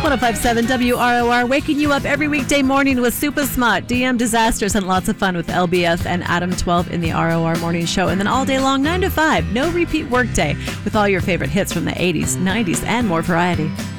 105.7 WROR, waking you up every weekday morning with Super Smart, DM Disasters, and lots of fun with LBF and Adam 12 in the ROR Morning Show. And then all day long, 9 to 5, no repeat workday with all your favorite hits from the 80s, 90s, and more variety.